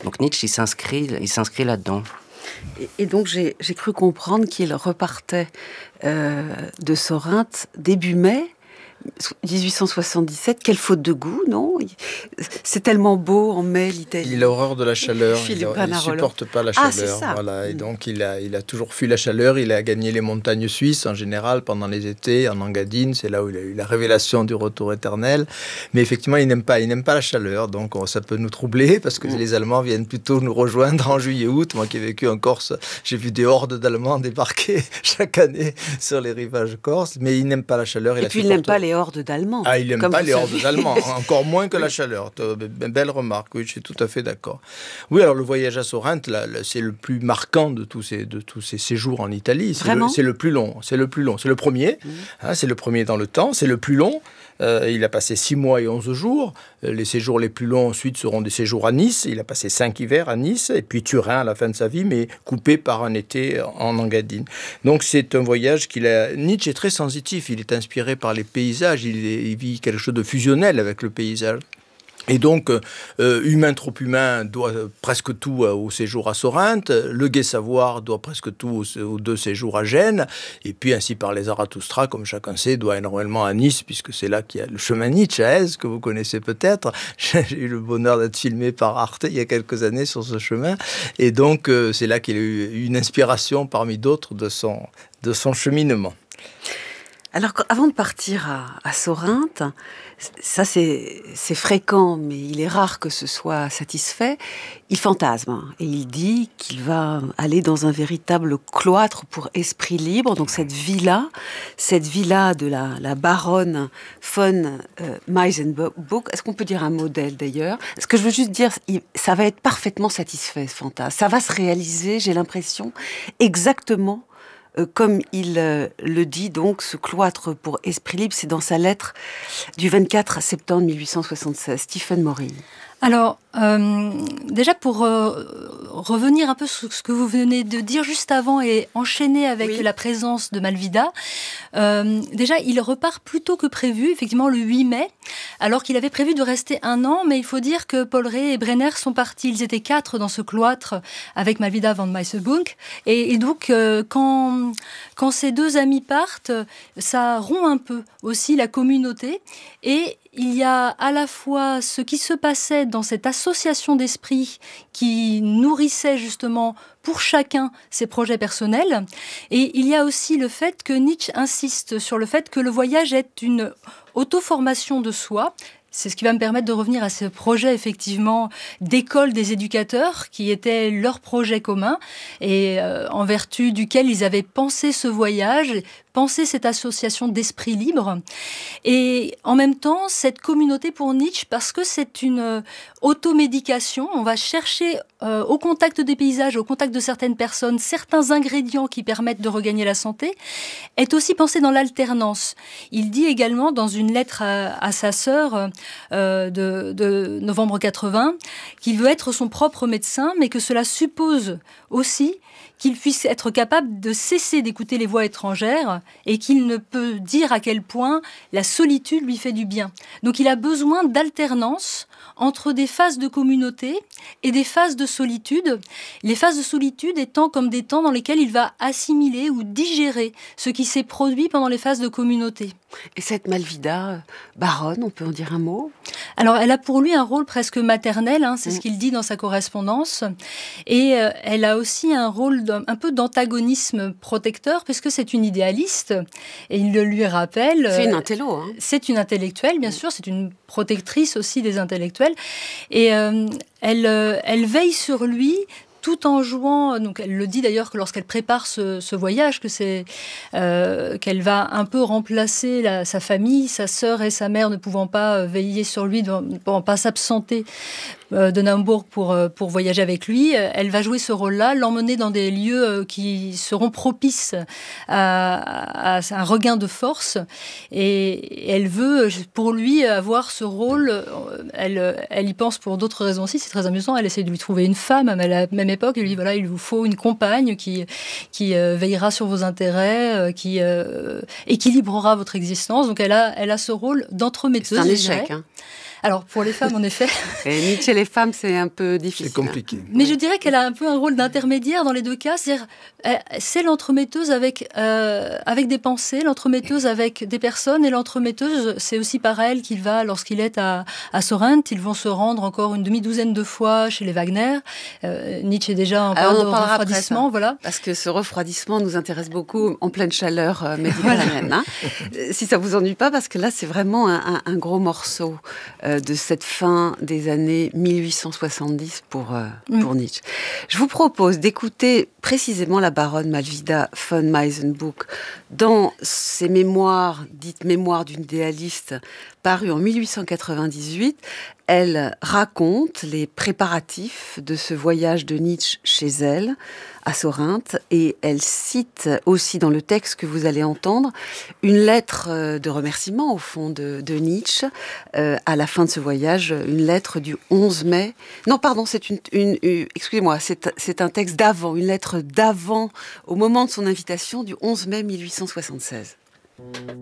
Donc Nietzsche, il s'inscrit là-dedans. Et donc j'ai cru comprendre qu'il repartait de Sorinthe début mai 1877. Quelle faute de goût, non? C'est tellement beau en mai, l'Italie. Il a horreur de la chaleur, il ne supporte pas la chaleur. C'est ça. Voilà. Et donc il a toujours fui la chaleur, il a gagné les montagnes suisses en général pendant les étés, en Engadine, c'est là où il a eu la révélation du retour éternel. Mais effectivement, il n'aime pas la chaleur, donc ça peut nous troubler parce que les Allemands viennent plutôt nous rejoindre en juillet-août. Moi qui ai vécu en Corse, j'ai vu des hordes d'Allemands débarquer chaque année sur les rivages corses, mais il n'aime pas la chaleur. Et puis il n'aime pas les hordes d'Allemands. Ah, il n'aime pas les hordes d'Allemands, encore moins que la chaleur. Belle remarque, oui, je suis tout à fait d'accord. Oui, alors le voyage à Sorinthe, là, c'est le plus marquant de tous ces séjours en Italie. C'est le plus long. C'est le premier, c'est le premier dans le temps, c'est le plus long. Il a passé 6 mois et 11 jours. Les séjours les plus longs ensuite seront des séjours à Nice. Il a passé 5 hivers à Nice et puis Turin à la fin de sa vie, mais coupé par un été en Engadine. Donc c'est un voyage Nietzsche est très sensitif, il est inspiré par les paysages, il vit quelque chose de fusionnel avec le paysage. Et donc, humain trop humain doit presque tout au séjour à Sorinthe, le gai savoir doit presque tout aux 2 séjours à Gênes, et puis ainsi par les Zarathustra, comme chacun sait, doit énormément à Nice, puisque c'est là qu'il y a le chemin Nietzsche à Aise, que vous connaissez peut-être. J'ai eu le bonheur d'être filmé par Arte il y a quelques années sur ce chemin, et donc c'est là qu'il a eu une inspiration parmi d'autres de son cheminement. Alors, avant de partir à Sorinthe, ça c'est fréquent, mais il est rare que ce soit satisfait, il fantasme et il dit qu'il va aller dans un véritable cloître pour esprit libre. Donc cette villa de la baronne von Meisenburg, est-ce qu'on peut dire un modèle d'ailleurs? Ce que je veux juste dire, ça va être parfaitement satisfait, ce fantasme. Ça va se réaliser, j'ai l'impression, exactement comme il le dit, donc, ce cloître pour esprit libre, c'est dans sa lettre du 24 septembre 1876. Stephen Morin. Alors, déjà pour revenir un peu sur ce que vous venez de dire juste avant et enchaîner avec la présence de Malvida, déjà il repart plus tôt que prévu, effectivement le 8 mai, alors qu'il avait prévu de rester 1 an, mais il faut dire que Paul Rée et Brenner sont partis, ils étaient 4 dans ce cloître avec Malvida von Meisenburg, et donc quand ces 2 amis partent, ça rompt un peu aussi la communauté, et il y a à la fois ce qui se passait dans cette association d'esprit qui nourrissait justement pour chacun ses projets personnels, et il y a aussi le fait que Nietzsche insiste sur le fait que le voyage est une auto-formation de soi. C'est ce qui va me permettre de revenir à ce projet, effectivement, d'école des éducateurs, qui était leur projet commun, et en vertu duquel ils avaient pensé ce voyage, pensé cette association d'esprit libre. Et en même temps, cette communauté pour Nietzsche, parce que c'est une automédication, on va chercher au contact des paysages, au contact de certaines personnes, certains ingrédients qui permettent de regagner la santé, est aussi pensé dans l'alternance. Il dit également dans une lettre à sa sœur de novembre 80 qu'il veut être son propre médecin, mais que cela suppose aussi qu'il puisse être capable de cesser d'écouter les voix étrangères et qu'il ne peut dire à quel point la solitude lui fait du bien. Donc il a besoin d'alternance entre des phases de communauté et des phases de solitude. Les phases de solitude étant comme des temps dans lesquels il va assimiler ou digérer ce qui s'est produit pendant les phases de communauté. Et cette Malvida, baronne, on peut en dire un mot? Alors, elle a pour lui un rôle presque maternel, c'est ce qu'il dit dans sa correspondance. Et elle a aussi un rôle un peu d'antagonisme protecteur, puisque c'est une idéaliste. Et il le lui rappelle. C'est une intello. C'est une intellectuelle, bien sûr. C'est une protectrice aussi des intellectuels. Et elle veille sur lui tout en jouant, donc elle le dit d'ailleurs que lorsqu'elle prépare ce voyage, que c'est qu'elle va un peu remplacer sa famille, sa sœur et sa mère ne pouvant pas veiller sur lui, ne pouvant pas s'absenter de Naumbourg pour voyager avec lui. Elle va jouer ce rôle-là, l'emmener dans des lieux qui seront propices à un regain de force. Et elle veut, pour lui, avoir ce rôle. Elle y pense pour d'autres raisons aussi. C'est très amusant. Elle essaie de lui trouver une femme à la même époque. Elle lui dit, voilà, il vous faut une compagne qui veillera sur vos intérêts, qui équilibrera votre existence. Donc elle a ce rôle d'entremetteuse. C'est un échec, Alors, pour les femmes, en effet. Et Nietzsche et les femmes, c'est un peu difficile. C'est compliqué. Mais je dirais qu'elle a un peu un rôle d'intermédiaire dans les deux cas. C'est-à-dire, c'est l'entremetteuse avec des pensées, l'entremetteuse avec des personnes. Et l'entremetteuse, c'est aussi par elle qu'il va, lorsqu'il est à Sorrente, ils vont se rendre encore une demi-douzaine de fois chez les Wagner. Nietzsche est déjà en période de refroidissement. Voilà. Parce que ce refroidissement nous intéresse beaucoup en pleine chaleur méditerranéenne. Hein. Si ça vous ennuie pas, parce que là, c'est vraiment un gros morceau de cette fin des années 1870 pour Nietzsche. Je vous propose d'écouter précisément la baronne Malvida von Meisenbuch dans ses mémoires, dites mémoires d'une idéaliste, parues en 1898. Elle raconte les préparatifs de ce voyage de Nietzsche chez elle, à Sorrente, et elle cite aussi dans le texte que vous allez entendre une lettre de remerciement au fond de Nietzsche à la fin de ce voyage, une lettre du 11 mai. Non, pardon, c'est excusez-moi, c'est un texte d'avant, une lettre d'avant, au moment de son invitation du 11 mai 1876.